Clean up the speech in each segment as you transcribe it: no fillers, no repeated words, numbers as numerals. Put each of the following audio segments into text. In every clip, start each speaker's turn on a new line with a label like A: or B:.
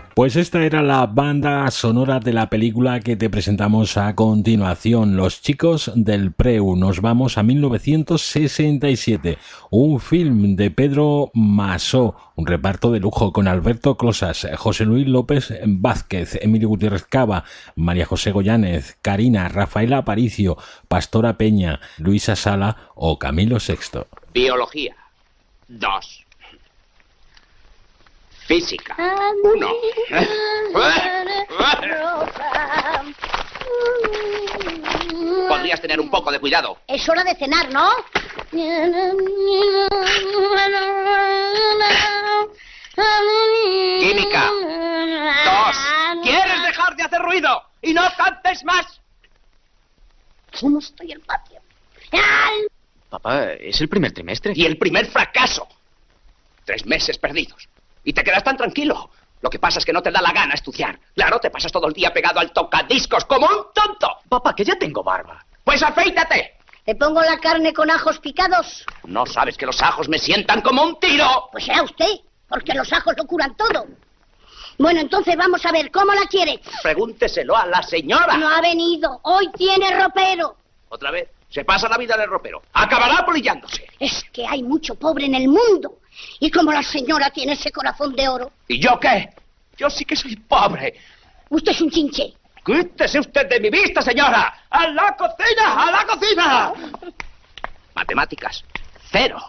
A: Pues esta era la banda sonora de la película que te presentamos a continuación, Los chicos del Preu. Nos vamos a 1967, un film de Pedro Masó, un reparto de lujo con Alberto Closas, José Luis López Vázquez, Emilio Gutiérrez Cava, María José Goyánez, Karina, Rafaela Aparicio, Pastora Peña, Luisa Sala o Camilo VI.
B: Biología. 2. Física. 1. Podrías tener un poco de cuidado.
C: Es hora de cenar, ¿no?
B: Química. 2. ¿Quieres dejar de hacer ruido? Y no cantes más.
C: ¿Cómo estoy en patio?
D: Papá, es el primer trimestre.
B: Y el primer fracaso. 3 meses perdidos. Y te quedas tan tranquilo. Lo que pasa es que no te da la gana estudiar. Claro, te pasas todo el día pegado al tocadiscos como un tonto.
D: Papá, que ya tengo barba.
B: Pues afeítate.
C: ¿Te pongo la carne con ajos picados?
B: ¿No sabes que los ajos me sientan como un tiro?
C: Pues será usted, porque los ajos lo curan todo. Bueno, entonces vamos a ver, ¿cómo la quiere?
B: Pregúnteselo a la señora.
C: No ha venido, hoy tiene ropero.
B: Otra vez, se pasa la vida en el ropero. Acabará polillándose.
C: Es que hay mucho pobre en el mundo. Y como la señora tiene ese corazón de oro.
B: ¿Y yo qué? Yo sí que soy pobre.
C: Usted es un chinche.
B: Quítese usted de mi vista, señora. ¡A la cocina! ¡A la cocina! Matemáticas. 0.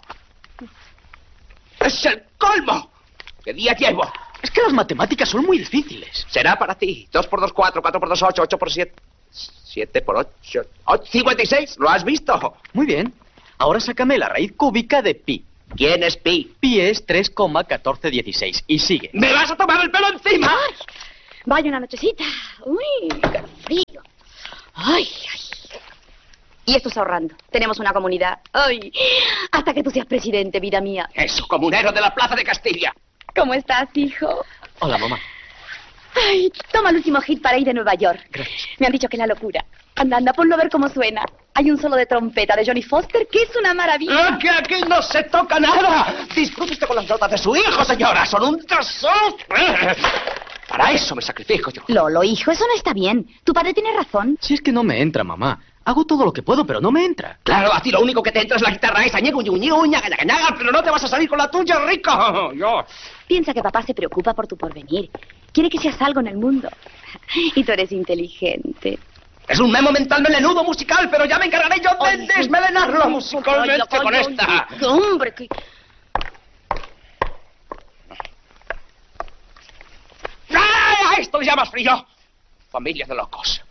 B: ¡Es el colmo! ¿Qué día llevo?
D: Es que las matemáticas son muy difíciles.
B: Será para ti. 2 por 2, 4. 4 por 2, 8. 8 por 7. 7 por 8. 56. ¿Lo has visto?
D: Muy bien. Ahora sácame la raíz cúbica de pi.
B: ¿Quién es pi?
D: Pi es 3,1416. Y sigue.
B: ¡Me vas a tomar el pelo encima!
C: ¡Ay! Vaya una nochecita. ¡Uy, qué frío! ¡Ay, ay!
E: Y esto es ahorrando. Tenemos una comunidad. ¡Ay! Hasta que tú seas presidente, vida mía.
B: Eso, comunero de la Plaza de Castilla.
E: ¿Cómo estás, hijo?
D: Hola, mamá.
E: Ay, toma el último hit para ir de Nueva York.
D: Gracias.
E: Me han dicho que es la locura. Anda, anda, ponlo a ver cómo suena. Hay un solo de trompeta de Johnny Foster que es una maravilla.
B: ¡Que aquí no se toca nada! Disfrute usted con las notas de su hijo, señora. Son un desastre. Para eso me sacrifico yo.
E: Lolo, hijo, eso no está bien. Tu padre tiene razón.
D: Si es que no me entra, mamá. Hago todo lo que puedo, pero no me entra.
B: Claro, a ti lo único que te entra es la guitarra esa, ñaga, pero no te vas a salir con la tuya, rico. Yo.
E: Piensa que papá se preocupa por tu porvenir. Quiere que seas algo en el mundo. Y tú eres inteligente.
B: Es un memo mental melenudo musical, pero ya me encargaré yo de desmelenarlo musicalmente con esta.
E: ¡Hombre, qué!
B: ¡Ah! Esto le llamas frío. Familia de locos.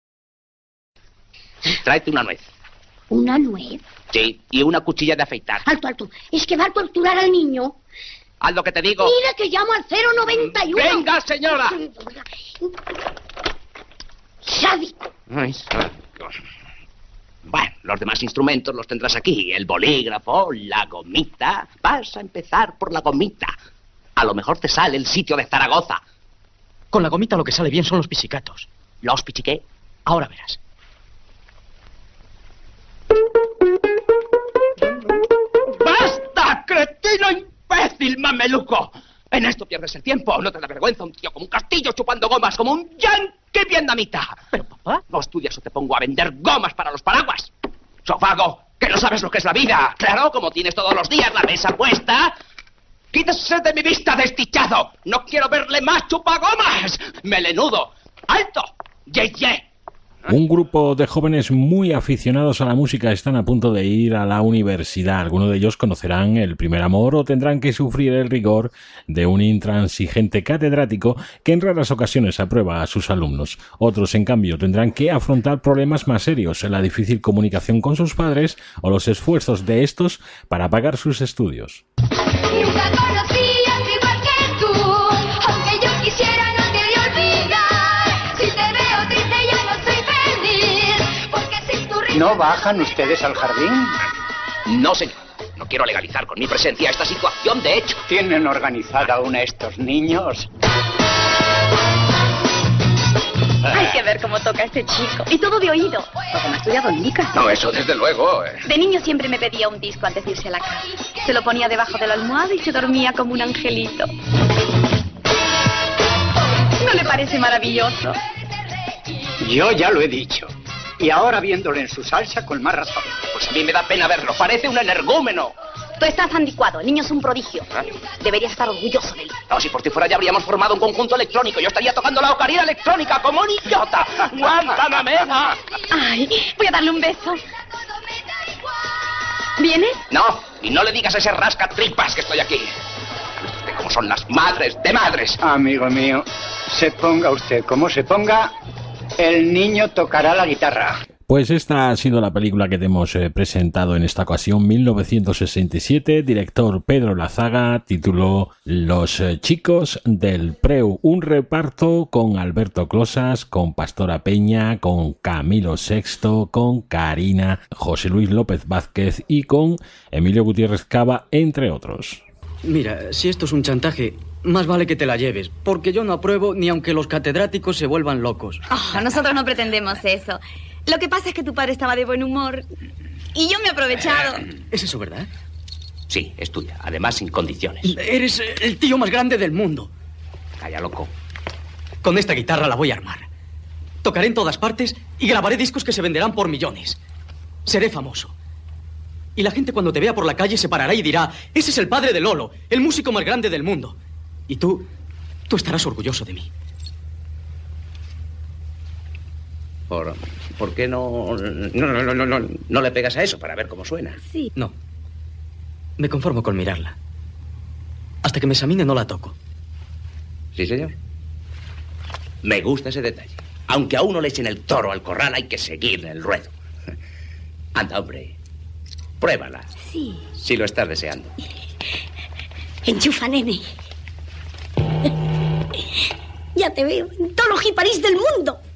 B: Tráete una nuez.
C: ¿Una nuez?
B: Sí, y una cuchilla de afeitar.
C: Alto, alto. Es que va a torturar al niño.
B: Haz lo que te digo.
C: Mira que llamo al 091.
B: ¡Venga, señora!
C: Sádico.
B: Ay, bueno, los demás instrumentos los tendrás aquí. El bolígrafo, la gomita. Vas a empezar por la gomita. A lo mejor te sale el sitio de Zaragoza.
D: Con la gomita lo que sale bien son los pisicatos.
B: ¿Los pichiqué?
D: Ahora verás.
B: ¡Basta, cretino imbécil, mameluco! En esto pierdes el tiempo. ¿No te da vergüenza un tío como un castillo chupando gomas como un yankee vietnamita?
D: Pero, papá...
B: No estudias o te pongo a vender gomas para los paraguas. Sofago, que no sabes lo que es la vida. Claro, como tienes todos los días la mesa puesta. ¡Quítese de mi vista, desdichado! ¡No quiero verle más chupagomas! ¡Melenudo! ¡Alto! ¡Ye!
A: Un grupo de jóvenes muy aficionados a la música están a punto de ir a la universidad. Algunos de ellos conocerán el primer amor o tendrán que sufrir el rigor de un intransigente catedrático que en raras ocasiones aprueba a sus alumnos. Otros, en cambio, tendrán que afrontar problemas más serios, la difícil comunicación con sus padres o los esfuerzos de estos para pagar sus estudios.
F: Nunca conocí a otro igual que tú, aunque yo quisiera no te he de olvidar. Si te veo triste ya no soy feliz, porque sin tu risa...
G: ¿No bajan ustedes al jardín?
B: No, señor. No quiero legalizar con mi presencia esta situación, de hecho.
G: ¿Tienen organizada una estos niños?
E: Hay que ver cómo toca este chico. Y todo de oído, porque no ha estudiado nunca.
B: No, eso desde luego.
E: De niño siempre me pedía un disco antes de irse a la cama. Se lo ponía debajo de la almohada y se dormía como un angelito.
C: parece maravilloso.
G: Yo ya lo he dicho. Y ahora viéndolo en su salsa con más razón.
B: Pues a mí me da pena verlo. Parece un energúmeno.
E: Tú estás anticuado, el niño es un prodigio. Deberías estar orgulloso de él.
B: No, si por ti fuera ya habríamos formado un conjunto electrónico. Yo estaría tocando la ocarina electrónica como un idiota. ¡Guantanamera!
C: Ay, voy a darle un beso. ¿Vienes?
B: No, y no le digas a ese rascatripas que estoy aquí. ¿Viste cómo son las madres de madres?
G: Amigo mío, se ponga usted como se ponga, el niño tocará la guitarra.
A: Pues esta ha sido la película que te hemos presentado en esta ocasión, 1967, director Pedro Lazaga, título Los chicos del Preu, un reparto con Alberto Closas, con Pastora Peña, con Camilo Sexto, con Karina, José Luis López Vázquez y con Emilio Gutiérrez Cava, entre otros.
D: Mira, si esto es un chantaje, más vale que te la lleves, porque yo no apruebo ni aunque los catedráticos se vuelvan locos.
C: Oh, nosotros no pretendemos eso. Lo que pasa es que tu padre estaba de buen humor y yo me he aprovechado.
D: ¿Es eso verdad?
B: Sí, es tuya. Además, sin condiciones.
D: Eres el tío más grande del mundo.
B: Calla, loco.
D: Con esta guitarra la voy a armar. Tocaré en todas partes y grabaré discos que se venderán por millones. Seré famoso. Y la gente cuando te vea por la calle se parará y dirá: ese es el padre de Lolo, el músico más grande del mundo. Y tú estarás orgulloso de mí.
B: ¿Por qué no le pegas a eso para ver cómo suena?
C: Sí.
D: No. Me conformo con mirarla. Hasta que me examine no la toco.
B: Sí, señor. Me gusta ese detalle. Aunque a uno le echen el toro al corral, hay que seguir en el ruedo. Anda, hombre. Pruébala.
C: Sí.
B: Si lo estás deseando.
C: Enchufa, nene. Ya te veo en todos los jiparís del mundo.